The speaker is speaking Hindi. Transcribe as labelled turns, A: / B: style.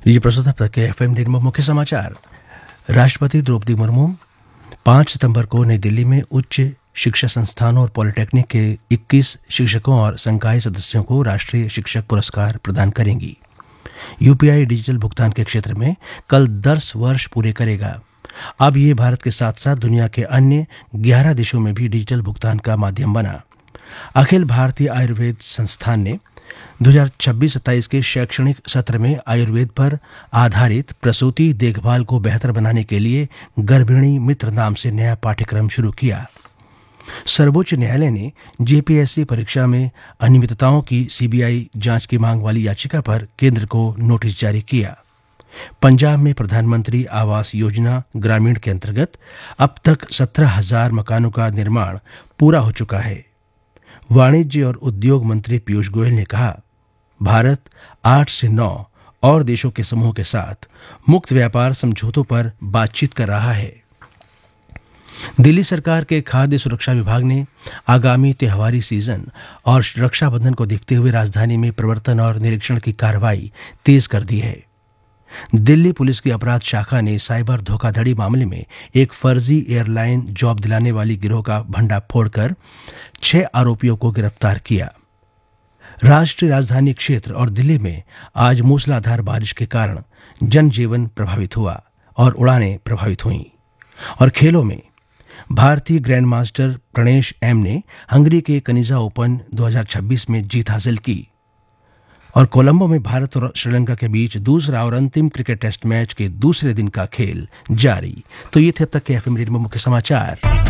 A: ये प्रस्तुत है के एफएम निर्मो मुख्य समाचार। राष्ट्रपति द्रौपदी मुर्मू 5 सितंबर को नई दिल्ली में उच्च शिक्षा संस्थानों और पॉलिटेक्निक के 21 शिक्षकों और संकाय सदस्यों को राष्ट्रीय शिक्षक पुरस्कार प्रदान करेंगी। यूपीआई डिजिटल भुगतान के क्षेत्र में कल 10 वर्ष पूरे करेगा। अब ये भारत के साथ साथ दुनिया के अन्य 11 देशों में भी डिजिटल भुगतान का माध्यम बना। अखिल भारतीय आयुर्वेद संस्थान ने 2026-27 के शैक्षणिक सत्र में आयुर्वेद पर आधारित प्रसूति देखभाल को बेहतर बनाने के लिए गर्भिणी मित्र नाम से नया पाठ्यक्रम शुरू किया। सर्वोच्च न्यायालय ने जेपीएससी परीक्षा में अनियमितताओं की सीबीआई जांच की मांग वाली याचिका पर केंद्र को नोटिस जारी किया। पंजाब में प्रधानमंत्री आवास योजना ग्रामीण के अंतर्गत अब तक 17,000 मकानों का निर्माण पूरा हो चुका है। वाणिज्य और उद्योग मंत्री पीयूष गोयल ने कहा, भारत 8 से 9 और देशों के समूह के साथ मुक्त व्यापार समझौतों पर बातचीत कर रहा है। दिल्ली सरकार के खाद्य सुरक्षा विभाग ने आगामी त्योहारी सीजन और रक्षाबंधन को देखते हुए राजधानी में प्रवर्तन और निरीक्षण की कार्रवाई तेज कर दी है। दिल्ली पुलिस की अपराध शाखा ने साइबर धोखाधड़ी मामले में एक फर्जी एयरलाइन जॉब दिलाने वाली गिरोह का भंडाफोड़ कर 6 आरोपियों को गिरफ्तार किया। राष्ट्रीय राजधानी क्षेत्र और दिल्ली में आज मूसलाधार बारिश के कारण जनजीवन प्रभावित हुआ और उड़ानें प्रभावित हुईं। और खेलों में भारतीय ग्रैंड मास्टर प्रणेश एम ने हंगरी के कनिजा ओपन 2026 में जीत हासिल की। और कोलंबो में भारत और श्रीलंका के बीच दूसरा और अंतिम क्रिकेट टेस्ट मैच के दूसरे दिन का खेल जारी। तो ये थे अब तक के एफएम रेडियो मुख्य समाचार।